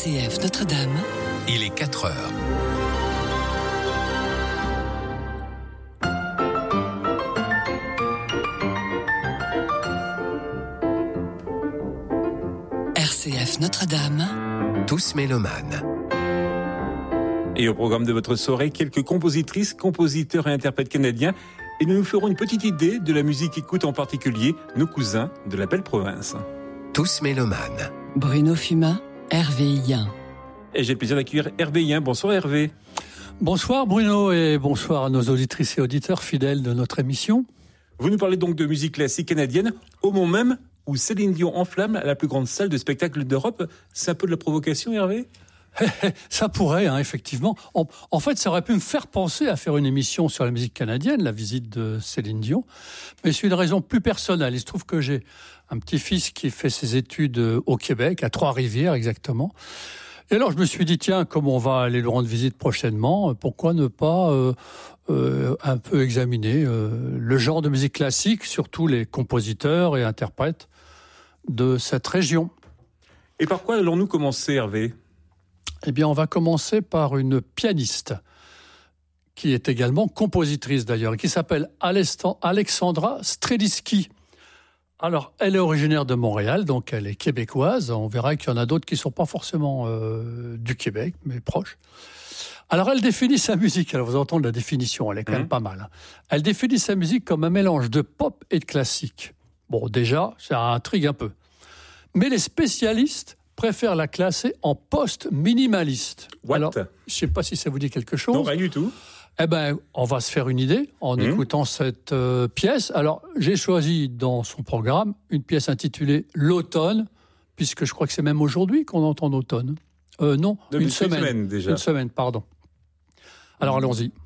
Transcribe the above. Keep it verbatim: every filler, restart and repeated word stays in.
C F Notre-Dame. Il est quatre heures. R C F Notre-Dame. Tous mélomanes. Et au programme de votre soirée, quelques compositrices, compositeurs et interprètes canadiens. Et nous nous ferons une petite idée de la musique qu'écoutent en particulier nos cousins de la belle province. Tous mélomanes. Bruno Fumat, Hervé Yen. Et j'ai le plaisir d'accueillir Hervé Yen. Bonsoir Hervé. Bonsoir Bruno et bonsoir à nos auditrices et auditeurs fidèles de notre émission. Vous nous parlez donc de musique classique canadienne au moment même où Céline Dion enflamme la plus grande salle de spectacle d'Europe. C'est un peu de la provocation, Hervé ? Ça pourrait, hein, effectivement. En, en fait, ça aurait pu me faire penser à faire une émission sur la musique canadienne, la visite de Céline Dion. Mais c'est une raison plus personnelle. Il se trouve que j'ai un petit-fils qui fait ses études au Québec, à Trois-Rivières exactement. Et alors, je me suis dit, tiens, comme on va aller lui rendre visite prochainement, pourquoi ne pas euh, euh, un peu examiner euh, le genre de musique classique, surtout les compositeurs et interprètes de cette région. Et par quoi allons-nous commencer, Hervé ? Eh bien, on va commencer par une pianiste qui est également compositrice d'ailleurs, et qui s'appelle Alexandra Strelitzky. Alors, elle est originaire de Montréal, donc elle est québécoise. On verra qu'il y en a d'autres qui ne sont pas forcément euh, du Québec, mais proches. Alors, elle définit sa musique. Alors, vous entendez la définition, elle est quand mmh. même pas mal. Elle définit sa musique comme un mélange de pop et de classique. Bon, déjà, ça intrigue un peu. Mais les spécialistes préfèrent la classer en post-minimaliste. What ? Alors, je ne sais pas si ça vous dit quelque chose. Non, rien du tout. Eh bien, on va se faire une idée en mmh. écoutant cette euh, pièce. Alors, j'ai choisi dans son programme une pièce intitulée « L'automne », puisque je crois que c'est même aujourd'hui qu'on entend l'automne. Euh, non, Depuis une semaine. Une semaine déjà. Une semaine, pardon. Alors, allons-y.